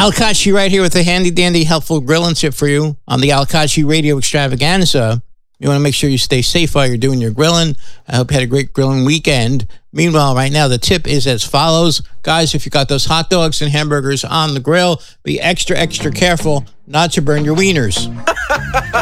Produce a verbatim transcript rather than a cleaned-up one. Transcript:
Al Kashi right here with a handy dandy helpful grilling tip for you on the Al Kashi Radio Extravaganza. You want to make sure you stay safe while you're doing your grilling. I hope you had a great grilling weekend. Meanwhile, right now, the tip is as follows. Guys, if you got those hot dogs and hamburgers on the grill, be extra, extra careful not to burn your wieners.